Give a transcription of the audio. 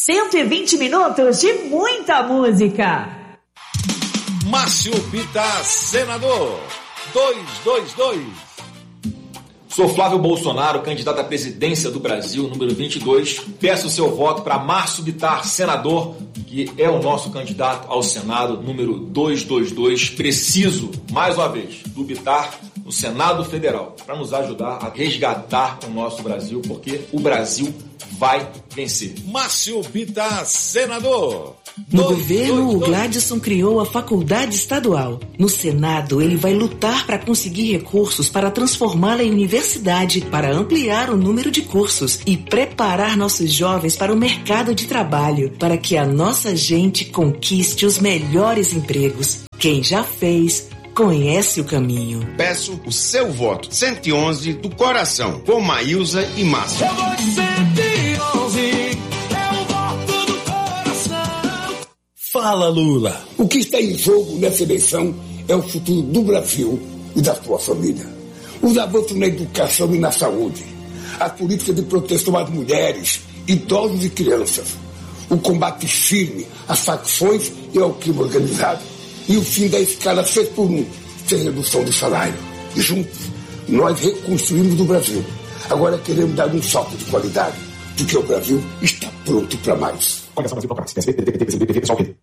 120 minutos de muita música. Márcio Bittar, senador, 222. Sou Flávio Bolsonaro, candidato à presidência do Brasil, número 22. Peço o seu voto para Márcio Bittar, senador, que é o nosso candidato ao Senado, número 222. Preciso, mais uma vez, do Bittar no Senado Federal, para nos ajudar a resgatar o nosso Brasil, porque o Brasil vai vencer. Márcio Bittar, senador. No governo, o Gladson criou a Faculdade Estadual. No Senado, ele vai lutar para conseguir recursos para transformá-la em universidade, para ampliar o número de cursos e preparar nossos jovens para o mercado de trabalho, para que a nossa gente conquiste os melhores empregos. Quem já fez, conhece o caminho. Peço o seu voto. 111 do coração, com Maílza e Márcio. Eu vou de 111. Fala, Lula. O que está em jogo nessa eleição é o futuro do Brasil e da sua família. Os avanços na educação e na saúde, as políticas de proteção às mulheres, idosos e crianças, o combate firme às facções e ao crime organizado e o fim da escala 6x1, sem redução de salário. Juntos, nós reconstruímos o Brasil. Agora queremos dar um salto de qualidade, porque o Brasil está pronto para mais. Coligação Brasil Procurados, PSB, PDT, PCB, PV, PSOL, PT.